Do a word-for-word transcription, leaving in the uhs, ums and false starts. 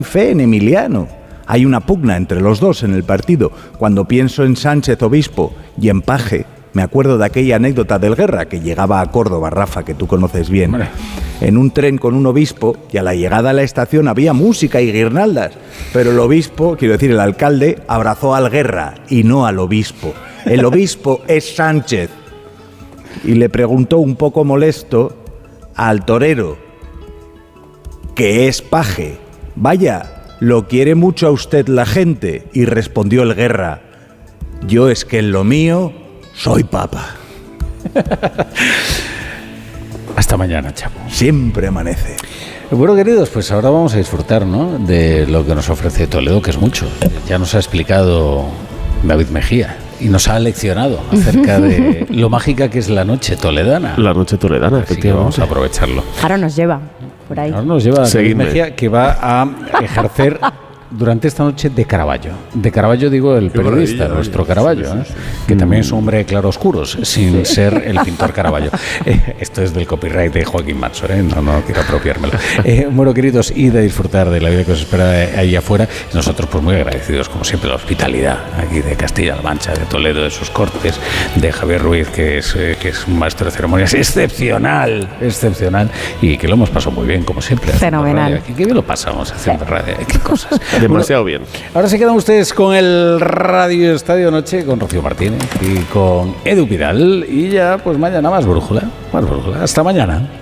fe en Emiliano. Hay una pugna entre los dos en el partido. Cuando pienso en Sánchez Obispo y en Paje, me acuerdo de aquella anécdota del Guerra, que llegaba a Córdoba, Rafa, que tú conoces bien, vale, en un tren con un obispo, y a la llegada a la estación había música y guirnaldas, pero el obispo, quiero decir, el alcalde, abrazó al Guerra y no al obispo. El obispo es Sánchez. Y le preguntó un poco molesto al torero, que es Paje: vaya, ¿lo quiere mucho a usted la gente? Y respondió el Guerra: yo es que en lo mío soy papa. Hasta mañana, Chapo. Siempre amanece. Bueno, queridos, pues ahora vamos a disfrutar, ¿no?, de lo que nos ofrece Toledo, que es mucho. Ya nos ha explicado David Mejía y nos ha leccionado acerca de lo mágica que es la noche toledana. La noche toledana, Así efectivamente. que vamos a aprovecharlo. Ahora nos lleva por ahí. Ahora nos lleva David Seguidme. Mejía, que va a ejercer durante esta noche de Caravaggio. De Caravaggio digo el Qué periodista, maravilla, nuestro oye. Caravaggio, Sí, ¿eh? sí, sí. Que también es un hombre de claroscuros, sin ser el pintor Caravaggio. Eh, esto es del copyright de Joaquín Manso, ¿eh? No, no quiero apropiármelo. Eh, bueno, queridos, id a disfrutar de la vida que os espera ahí afuera. Nosotros, pues muy agradecidos, como siempre, la hospitalidad aquí de Castilla-La Mancha, de Toledo, de sus cortes, de Javier Ruiz, que es, eh, que es un maestro de ceremonias excepcional, excepcional, y que lo hemos pasado muy bien, como siempre. haciendo Fenomenal. radio. Qué qué bien lo pasamos haciendo radio, qué cosas. Demasiado bien. Ahora se quedan ustedes con el Radio Estadio Noche, con Rocío Martínez y con Edu Pidal. Y ya, pues mañana más brújula. Más brújula. Hasta mañana.